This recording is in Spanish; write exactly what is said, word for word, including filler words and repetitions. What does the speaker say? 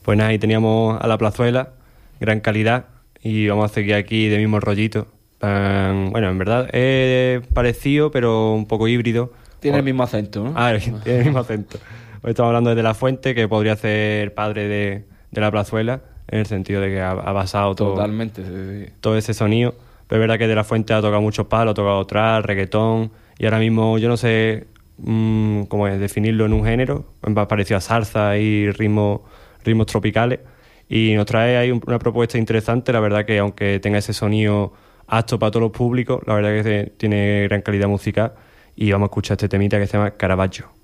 Pues nada, ahí teníamos a La Plazuela, gran calidad, y vamos a seguir aquí de mismo rollito. Um, bueno, en verdad es parecido, pero un poco híbrido. Tiene o... el mismo acento, ¿no? Ah, tiene el mismo acento. Hoy estamos hablando de De La Fuente, que podría ser padre de, de La Plazuela, en el sentido de que ha, ha basado todo, Totalmente, sí, sí. todo ese sonido. Pero es verdad que De La Fuente ha tocado muchos palos, ha tocado trap, reggaetón, y ahora mismo yo no sé mmm, cómo es definirlo en un género, parecido a salsa y ritmos, ritmos tropicales, y nos trae ahí una propuesta interesante. La verdad que aunque tenga ese sonido apto para todos los públicos, la verdad que tiene gran calidad musical, y vamos a escuchar este temita que se llama Caravaggio.